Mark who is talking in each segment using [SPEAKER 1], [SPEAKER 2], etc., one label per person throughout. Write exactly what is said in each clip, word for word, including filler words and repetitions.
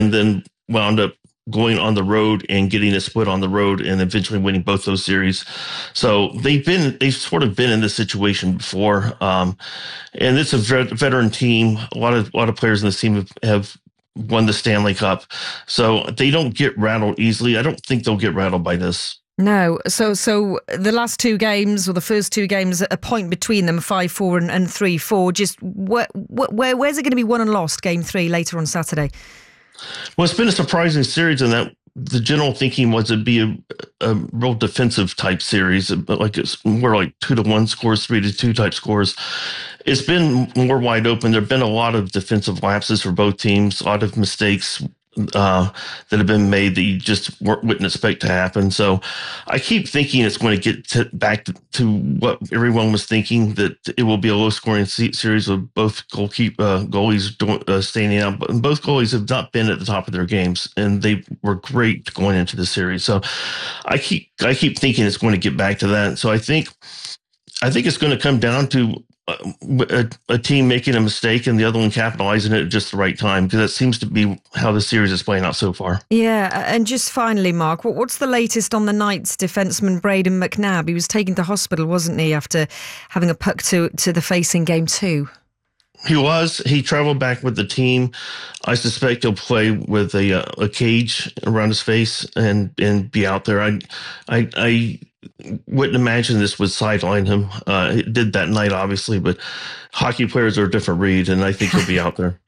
[SPEAKER 1] and then wound up going on the road and getting a split on the road and eventually winning both those series. So they've been, they've sort of been in this situation before. Um, and it's a veteran team. A lot of, a lot of players in this team have, have won the Stanley Cup. So they don't get rattled easily. I don't think they'll get rattled by this.
[SPEAKER 2] No. So so the last two games, or the first two games, a point between them, five four and, and three four. Just where, where, where's it going to be won and lost, game three, later on Saturday?
[SPEAKER 1] Well, it's been a surprising series in that the general thinking was it'd be a, a real defensive type series, but like it's more like two to one scores, three to two type scores. It's been more wide open. There have been a lot of defensive lapses for both teams, a lot of mistakes uh, that have been made that you just wouldn't expect to happen. So I keep thinking it's going to get to, back to, to what everyone was thinking, that it will be a low-scoring series with both goalkeep, uh, goalies doing, uh, standing out. But both goalies have not been at the top of their games, and they were great going into the series. So I keep I keep thinking it's going to get back to that. So I think I think it's going to come down to A, a team making a mistake and the other one capitalizing it at just the right time, because that seems to be how the series is playing out so far.
[SPEAKER 2] Yeah, and just finally, Mark, what, what's the latest on the Knights defenseman Braden McNabb? He was taken to hospital, wasn't he, after having a puck to, to the face in game two?
[SPEAKER 1] He was. He traveled back with the team. I suspect he'll play with a a cage around his face and, and be out there. I, I, I wouldn't imagine this would sideline him. Uh, it did that night, obviously, but hockey players are a different breed, and I think he'll be out there.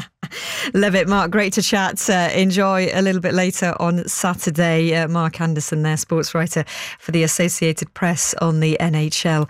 [SPEAKER 2] Love it, Mark. Great to chat. Uh, enjoy a little bit later on Saturday. Uh, Mark Anderson there, sports writer for the Associated Press, on the N H L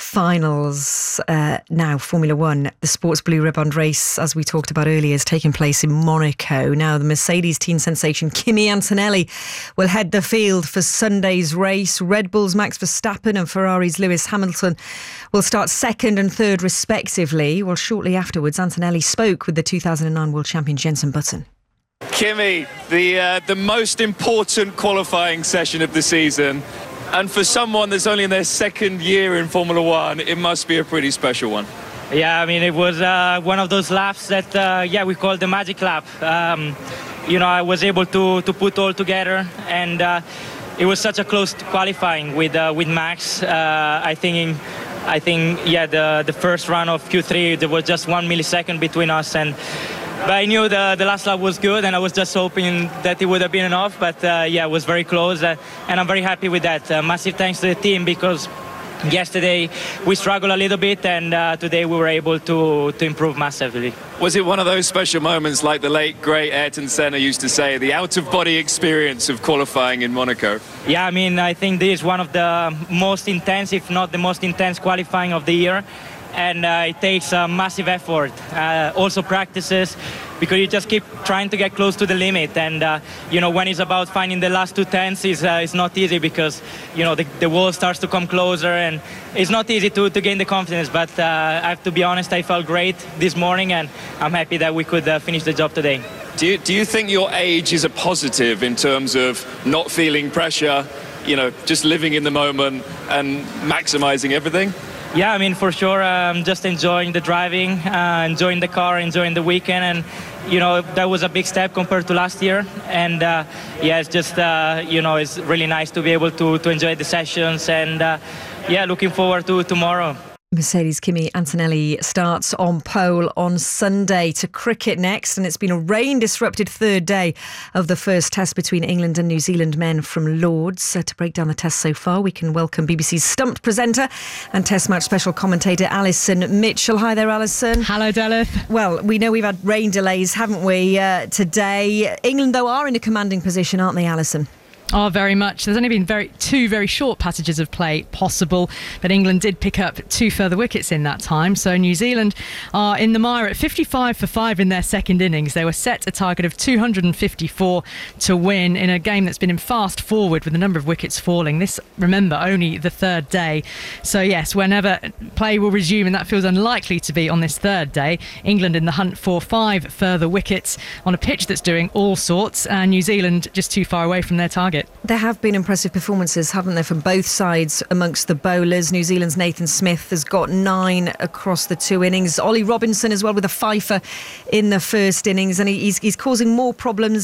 [SPEAKER 2] finals. Uh, now, Formula One, the Sports Blue Ribbon race, as we talked about earlier, is taking place in Monaco. Now, the Mercedes teen sensation Kimi Antonelli will head the field for Sunday's race. Red Bull's Max Verstappen and Ferrari's Lewis Hamilton will start second and third respectively. Well, shortly afterwards, Antonelli spoke with the two thousand nine World Champion Jenson Button.
[SPEAKER 3] Kimi, the uh, the most important qualifying session of the season, and for someone that's only in their second year in Formula One, it must be a pretty special one.
[SPEAKER 4] Yeah, I mean, it was uh, one of those laps that, uh, yeah, we call the magic lap. Um, you know, I was able to to put all together, and uh, it was such a close qualifying with uh, with Max. Uh, I think. In, I think, yeah, the, the first run of Q three, there was just one millisecond between us. and But I knew the, the last lap was good, and I was just hoping that it would have been enough. But, uh, yeah, it was very close, uh, and I'm very happy with that. Uh, massive thanks to the team, because yesterday we struggled a little bit, and uh, today we were able to, to improve massively.
[SPEAKER 3] Was it one of those special moments, like the late, great Ayrton Senna used to say, the out-of-body experience of qualifying in Monaco?
[SPEAKER 4] Yeah, I mean, I think this is one of the most intense, if not the most intense qualifying of the year. And uh, it takes a massive effort. Uh, also practices, because you just keep trying to get close to the limit. And, uh, you know, when it's about finding the last two tenths, it's, uh, it's not easy, because, you know, the, the wall starts to come closer, and it's not easy to, to gain the confidence. But uh, I have to be honest, I felt great this morning, and I'm happy that we could uh, finish the job today.
[SPEAKER 3] Do you, do you think your age is a positive in terms of not feeling pressure, you know, just living in the moment and maximising everything?
[SPEAKER 4] Yeah, I mean, for sure, um, just enjoying the driving, uh, enjoying the car, enjoying the weekend. And, you know, that was a big step compared to last year. And, uh, yeah, it's just, uh, you know, it's really nice to be able to, to enjoy the sessions. And, uh, yeah, looking forward to tomorrow.
[SPEAKER 2] Mercedes Kimi Antonelli starts on pole on Sunday. To cricket next, and it's been a rain-disrupted third day of the first test between England and New Zealand men from Lords. Uh, to break down the test so far, we can welcome B B C's Stumped presenter and Test Match special commentator Alison Mitchell. Hi there, Alison.
[SPEAKER 5] Hello, Delith.
[SPEAKER 2] Well, we know we've had rain delays, haven't we, uh, today? England, though, are in a commanding position, aren't they, Alison?
[SPEAKER 5] Oh, very much. There's only been very two very short passages of play possible, but England did pick up two further wickets in that time. So New Zealand are in the mire at fifty-five for five in their second innings. They were set a target of two hundred fifty-four to win in a game that's been in fast forward with a number of wickets falling. This, remember, only the third day. So yes, whenever play will resume, and that feels unlikely to be on this third day, England in the hunt for five further wickets on a pitch that's doing all sorts, and New Zealand just too far away from their target.
[SPEAKER 2] There have been impressive performances, haven't there, from both sides amongst the bowlers. New Zealand's Nathan Smith has got nine across the two innings. Ollie Robinson as well with a fifer in the first innings, and he's, he's causing more problems